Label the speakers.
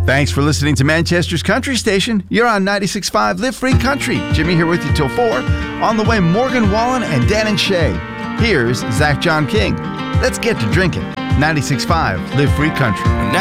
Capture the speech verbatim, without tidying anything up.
Speaker 1: Thanks for listening to Manchester's Country Station. You're on ninety-six point five Live Free Country. Jimmy here with you till four. On the way, Morgan Wallen and Dan and Shay. Here's Zach John King. Let's get to drinking. ninety-six point five Live Free Country.